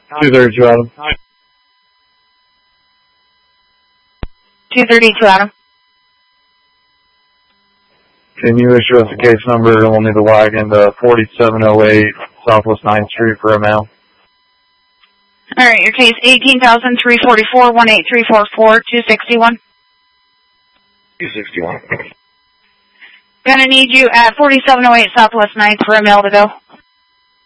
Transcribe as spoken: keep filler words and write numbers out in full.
two thirty-two, Adam. two thirty-two, Adam. Can you issue us a case number? We'll need the wagon to forty-seven oh eight Southwest ninth Street for a mail. All right, your case eighteen thousand three forty-four one eight three four four two sixty-one. two sixty-one. Gonna need you at forty-seven oh eight Southwest ninth for a mail to go.